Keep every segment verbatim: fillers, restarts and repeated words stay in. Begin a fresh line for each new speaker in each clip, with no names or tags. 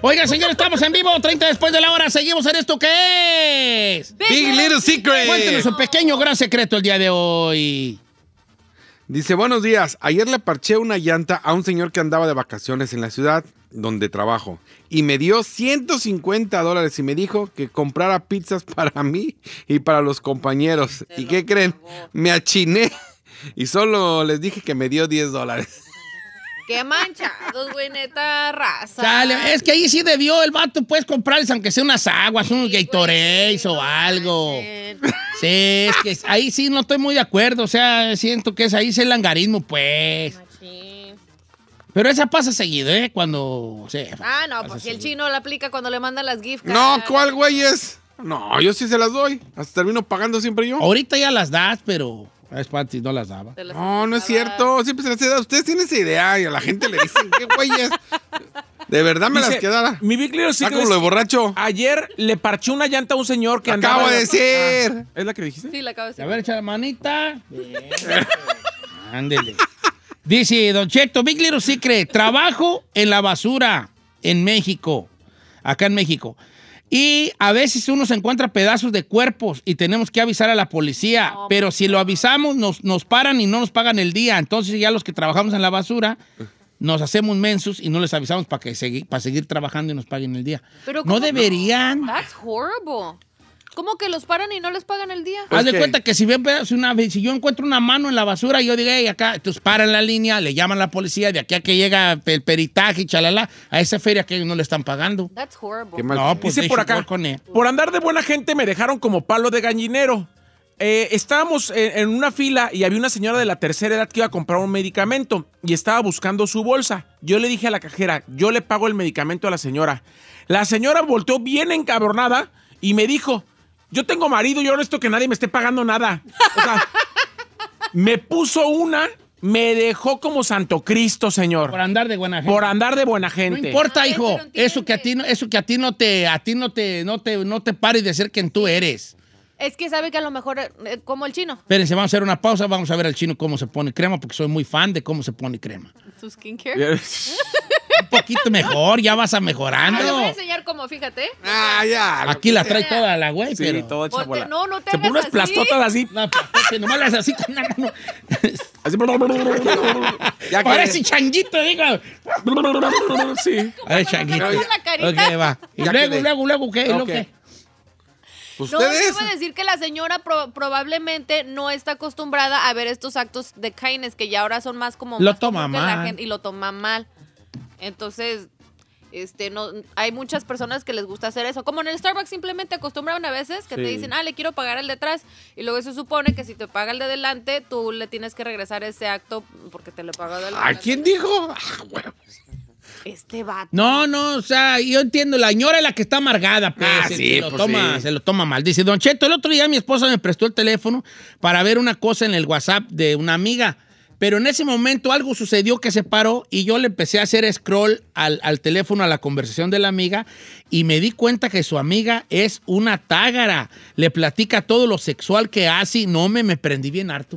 Oiga, señor, estamos en vivo, treinta después de la hora. Seguimos en esto que es
Big, Big Little Secret.
Cuéntenos un pequeño gran secreto el día de hoy.
Dice, buenos días. Ayer le parché una llanta a un señor que andaba de vacaciones en la ciudad donde trabajo. Y me dio ciento cincuenta dólares y me dijo que comprara pizzas para mí y para los compañeros. ¿Y qué creen? Me achiné y solo les dije que me dio diez dólares.
Qué manchados, güey, neta, raza.
Chale, es que ahí sí debió el vato, puedes comprarles aunque sea unas aguas, unos
Sí,
Gatorades
güey,
o
no
algo.
manchen.
Sí, es que ahí sí no estoy muy de acuerdo, o sea, siento que es ahí es el langarismo, pues.
Machín.
Pero esa pasa seguido, ¿eh? Cuando, o sea,
Ah, no,
pasa
pues si el
seguido.
chino la aplica cuando le mandan las gift cards.
No, ¿cuál güey es? No, yo sí se las doy. Hasta termino pagando siempre yo.
Ahorita ya las das, pero es antes no las daba.
Te las
No, no es
invitaba.
cierto. Siempre se las he dado. Ustedes tienen esa idea y a la gente le dicen, ¿qué güeyes? De verdad me
Dice,
las quedara.
Mi Big Little
Está
Secret
como lo de
es-
borracho.
Ayer le parché una llanta a un señor que andaba...
Acabo de decir.
Ah, ¿es la que dijiste?
Sí, la acabo de decir.
A ver, echa la manita. Bien. Ándele. Dice, Don Cheto, Big Little Secret, trabajo en la basura en México, acá en México. Y a veces uno se encuentra pedazos de cuerpos y tenemos que avisar a la policía.
No,
pero si lo avisamos, nos, nos paran y no nos pagan el día. Entonces ya los que trabajamos en la basura nos hacemos mensos y no les avisamos para que segui- para seguir trabajando y nos paguen el día.
Pero
No
¿cómo?
deberían.
That's horrible. ¿Cómo que los paran y no les pagan el día?
Pues
Haz de
que-
cuenta que si, ven, si, una, si yo encuentro una mano en la basura y yo digo, hey, acá, entonces paran la línea, le llaman a la policía, de aquí a que llega el peritaje y chalala, a esa feria que ellos no le están pagando.
That's horrible.
Qué mal.
No, pues
Dice
they
por
should
acá,
work on it.
por andar de buena gente me dejaron como palo de gallinero. Eh, estábamos en, en una fila y había una señora de la tercera edad que iba a comprar un medicamento y estaba buscando su bolsa. Yo le dije a la cajera, yo le pago el medicamento a la señora. La señora volteó bien encabronada y me dijo, yo tengo marido, yo no necesito que nadie me esté pagando nada. O sea, me puso una, me dejó como Santo Cristo, señor.
Por andar de buena gente.
Por andar de buena
No
gente.
importa,
Ay,
hijo,
pero entiende.
eso que a ti no, eso que a ti no te, a ti no te, no te, no te pares de ser quien tú eres.
Es que sabe que a lo mejor, eh, como el chino.
Espérense, vamos a hacer una pausa, vamos a ver al chino cómo se pone crema, porque soy muy fan de cómo se pone crema.
Su skincare.
Un poquito mejor, ya vas a
Ah, le voy a
mejorando.
enseñar cómo, fíjate.
Ah, ya.
Aquí la trae toda la güey,
Sí,
pero...
todo hecha
Ponte-
bola.
no, no te
Se pone
hagas
unas
así.
plastotas así.
No, pues, nomás le haces así con una mano.
así.
Ya que-
Parece changuito, digo.
Sí.
A ver, changuito.
Con la carita.
Ok, va. Y
Ya
luego,
quedé.
luego, luego, ¿qué?
Ok.
¿Lo qué?
Pues
No, yo
ustedes.
iba a decir que la señora pro- probablemente no está acostumbrada a ver estos actos de kindness que ya ahora son más como...
Lo
más
toma
común que la
mal.
gente- y lo toma mal. Entonces, este, no, hay muchas personas que les gusta hacer eso. Como en el Starbucks simplemente acostumbran a veces que te
Sí.
dicen, ah, le quiero pagar el de atrás. Y luego se supone que si te paga el de delante, tú le tienes que regresar ese acto porque te lo pagó de
¿A
delante.
quién dijo? Ah, bueno.
Este vato.
No, no, o sea, yo entiendo, la señora es la que está amargada, pues,
Ah,
se,
sí,
se lo
pues
toma,
sí.
se lo toma mal. Dice, Don Cheto, el otro día mi esposa me prestó el teléfono para ver una cosa en el WhatsApp de una amiga, pero en ese momento algo sucedió que se paró y yo le empecé a hacer scroll al, al teléfono, a la conversación de la amiga, y me di cuenta que su amiga es una tágara. Le platica todo lo sexual que hace y no me, me prendí bien harto.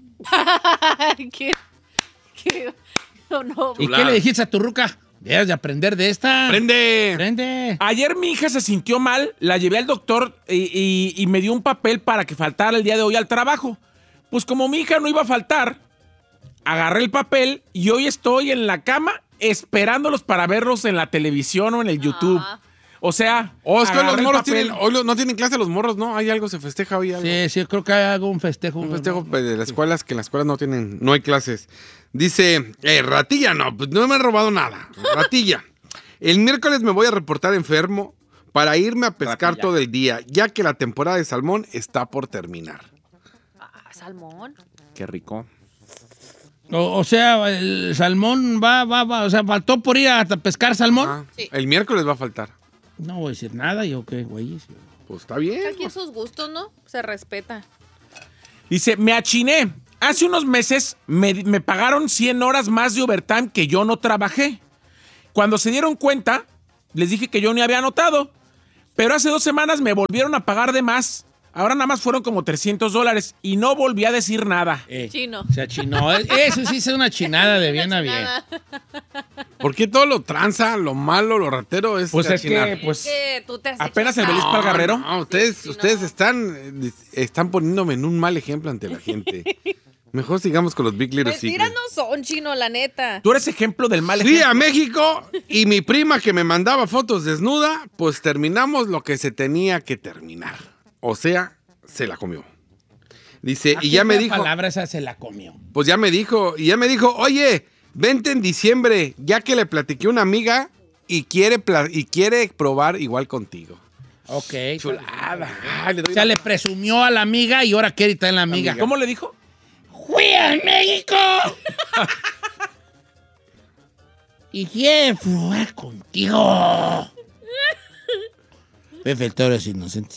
¿Qué? ¿Qué? No, no.
¿Y
Chulada.
qué le dijiste a tu ruca? Debes de aprender de esta.
Prende.
Prende.
Ayer mi hija se sintió mal, la llevé al doctor y, y- y me dio un papel para que faltara el día de hoy al trabajo. Pues como mi hija no iba a faltar, agarré el papel y hoy estoy en la cama esperándolos para verlos en la televisión o en el YouTube.
Ah.
O sea,
Oh, es que hoy los
agarré el
morros
papel.
tienen, hoy lo- no tienen clase los morros, ¿no? Hay algo, se festeja hoy algo.
Sí, sí, creo que hay algún festejo.
Un festejo pues, de las escuelas, que en las escuelas no tienen, no hay clases. Dice, eh, ratilla, no, pues no me han robado nada. Ratilla. El miércoles me voy a reportar enfermo para irme a pescar
Ratilla.
todo el día, ya que la temporada de salmón está por terminar.
Ah, salmón.
Qué rico.
O, o sea, el salmón va, va, va. O sea, faltó por ir a pescar salmón.
Ah,
Sí.
El miércoles va a faltar.
No voy a decir nada, yo qué, güey.
Pues está bien.
Aquí sus gustos, ¿no? Se respeta.
Dice, me achiné. Hace unos meses me, me pagaron cien horas más de overtime que yo no trabajé. Cuando se dieron cuenta, les dije que yo ni había anotado. Pero hace dos semanas me volvieron a pagar de más. Ahora nada más fueron como trescientos dólares y no volví a decir nada.
Eh,
Chino.
Se achinó. Eso sí es una chinada de bien a bien.
Nada.
¿Por qué todo lo tranza, lo malo, lo ratero es
Pues es
achinar?
que, pues,
que tú te has
apenas
hecho
el Belis
acá.
para el Guerrero.
No, ustedes,
Sí, no.
ustedes están, eh, están poniéndome en un mal ejemplo ante la gente. Mejor sigamos con los Big Little
Mentiras
Secret.
no son, Chino, la neta.
Tú eres ejemplo del mal
Fui
ejemplo.
a México y mi prima que me mandaba fotos desnuda, pues terminamos lo que se tenía que terminar. O sea, se la comió. Dice, y ya me dijo,
La palabra esa se la comió.
pues ya me dijo, y ya me dijo, oye, vente en diciembre, ya que le platiqué a una amiga y quiere, pla- y quiere probar igual contigo.
Ok.
Chulada. Ay, le doy
O sea,
una-
le presumió a la amiga y ahora quiere estar en la amiga.
¿Cómo le dijo?
¡Fui a México! y quiere probar contigo. Pepe el Toro es inocente.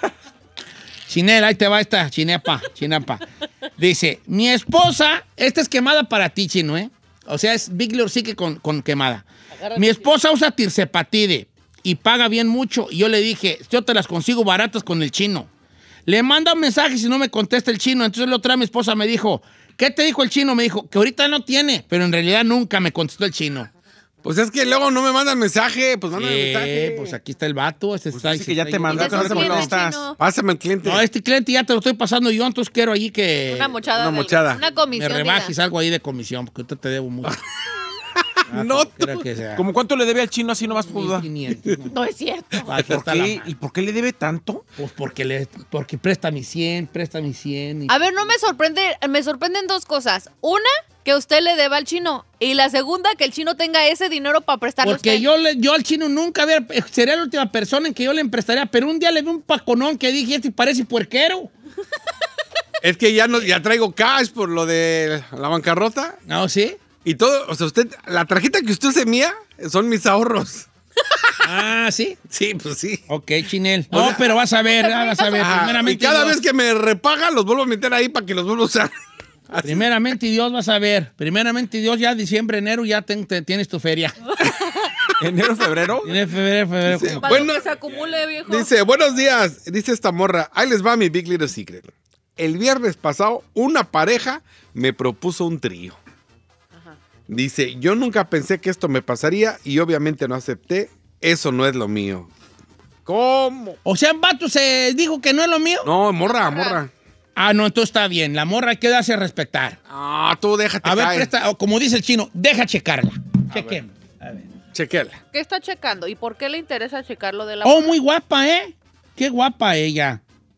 Chinel, ahí te va esta chinepa, chinapa. Dice, mi esposa, esta es quemada para ti, Chino, ¿eh? O sea, es Big Little Secret con, con quemada. Mi esposa usa tirsepatide y paga bien mucho. Y yo le dije, yo te las consigo baratas con el Chino. Le manda un mensaje si no me contesta el Chino. Entonces la otra mi esposa me dijo, ¿qué te dijo el Chino? Me dijo, que ahorita no tiene, pero en realidad nunca me contestó el Chino.
Pues es que luego no me mandan mensaje, pues mándame
Eh,
mensaje.
pues aquí está el vato. Este está,
dice que ya te
está-
mandó,
¿Y de
no
esos
sé por qué no
quién,
estás.
Chino?
Pásame el cliente.
No, este cliente ya te lo estoy pasando yo, entonces quiero allí que
Una mochada.
Una
del-
mochada.
Una
me
comisión.
rebajes
diga.
algo ahí de comisión, porque ahorita te debo mucho. Ah,
No,
como quiera que sea.
¿Cómo cuánto le debe al Chino así nomás por duda?
mil quinientos, ¿no?
No es cierto.
Aquí
¿Por
está la
qué?
mano.
¿Y por qué le debe tanto?
Pues porque, le, porque presta mi cien, presta mi cien. y-
A ver, no me sorprende, me sorprenden dos cosas. Una, que usted le deba al Chino. Y la segunda, que el Chino tenga ese dinero para prestarle a
Porque
usted.
yo, le, yo al Chino nunca había, sería la última persona en que yo le emprestaría, pero un día le vi un paconón que dije, este parece puerquero.
Es que ya, no, ya traigo cash por lo de la bancarrota.
¿No, sí?
Y todo, o sea, usted, la tarjeta que usted se mía son mis ahorros.
Ah, ¿sí?
Sí, pues sí.
Ok, Chinel.
O
No,
sea-
pero vas a ver, ah, vas a ver.
Ajá, y
Primeramente
cada
Dios,
vez que me repaga, los vuelvo a meter ahí para que los vuelva a usar.
primeramente Dios vas a ver. Primeramente Dios, ya diciembre, enero, ya te- te- tienes tu feria.
¿Enero, febrero?
Tienes febrero, febrero.
Sí.
como-
Para
Bueno,
lo que se acumule, viejo.
Dice, buenos días, dice esta morra. Ahí les va mi Big Little Secret. El viernes pasado, una pareja me propuso un trío. Dice, yo nunca pensé que esto me pasaría y obviamente no acepté. Eso no es lo mío. ¿Cómo?
O sea, vato se dijo que no es lo mío.
No, morra, morra.
Ah, no, entonces está bien. La morra hay que darse a respetar.
Ah, tú déjate
A ver,
caer.
presta, o como dice el Chino, deja checarla. Chequemos. A ver.
Chequela.
¿Qué está checando? ¿Y por qué le interesa checarlo de la...
Oh, muy guapa, ¿eh? Qué guapa ella.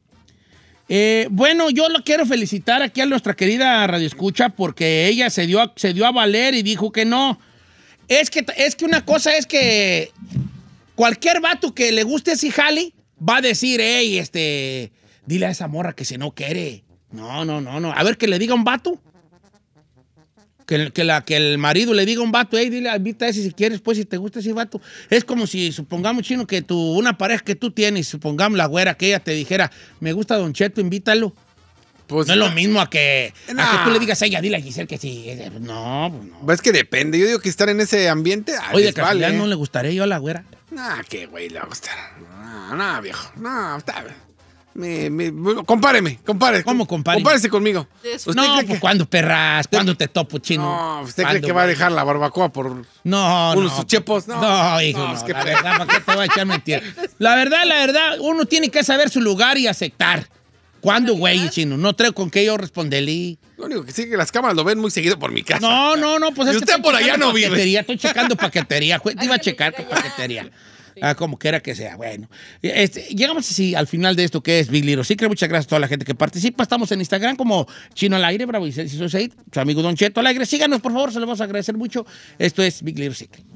Eh, bueno, yo lo quiero felicitar aquí a nuestra querida Radio Escucha porque ella se dio, a- se dio a valer y dijo que no. Es que, es que una cosa es que cualquier vato que le guste ese jali va a decir, hey, este, dile a esa morra que se no quiere. No, no, no, no. A ver, que le diga un vato. Que, que, la, que el marido le diga a un vato, hey, dile, invita a ese si quieres, pues, si te gusta ese vato. Es como si, supongamos, Chino, que tu, una pareja que tú tienes, supongamos la güera, que ella te dijera, me gusta Don Cheto, invítalo.
Pues,
No es lo mismo a que, a
Nah.
que tú le digas a ella, dile a Giselle que sí. No, pues no.
Es que depende. Yo digo que estar en ese ambiente. ah,
Oye, de
les vale.
casualidad no le gustaría yo a la güera.
Nah, qué güey le va a gustar. No, no, viejo. No, está bien. Me, me, compáreme, compare.
¿Cómo compare?
Compárese conmigo.
Eso.
¿Usted
No,
cree
pues
que-
¿cuándo, perras? ¿Cuándo te topo, Chino?
No, ¿usted cree
¿Cuándo,
que va a
güey?
dejar la barbacoa por
No,
unos
no.
sus chepos?
No,
No,
hijo,
no,
no.
es que-
La verdad, ¿para qué te voy a echar mentira? La verdad, la verdad, uno tiene que saber su lugar y aceptar. ¿Cuándo, güey, Chino? No traigo con qué yo responderle.
Lo único que sí que las cámaras lo ven muy seguido por mi casa.
No, no, no, pues
Y
es que
usted
estoy
por allá
checando
no vive.
paquetería, estoy checando paquetería. Jue- Te iba a
Ay, que me
checar
diga
tu
ya.
paquetería. Ah, como quiera que sea. Bueno, este, llegamos así al final de esto que es Big Little Secret. Muchas gracias a toda la gente que participa. Estamos en Instagram como Chino al Aire, Bravo y Said, su amigo Don Cheto al Aire. Síganos, por favor, se lo vamos a agradecer mucho. Esto es Big Little Secret.